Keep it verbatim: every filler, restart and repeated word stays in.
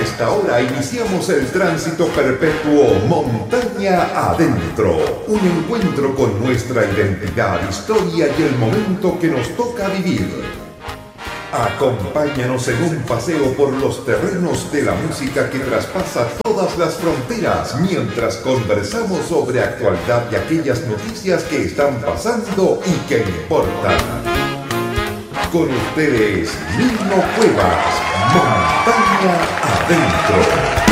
esta hora iniciamos el tránsito perpetuo Montaña Adentro, un encuentro con nuestra identidad, historia y el momento que nos toca vivir. Acompáñanos en un paseo por los terrenos de la música que traspasa todas las fronteras mientras conversamos sobre actualidad y aquellas noticias que están pasando y que importan. Con ustedes, Nino Cuevas, Montaña Adentro.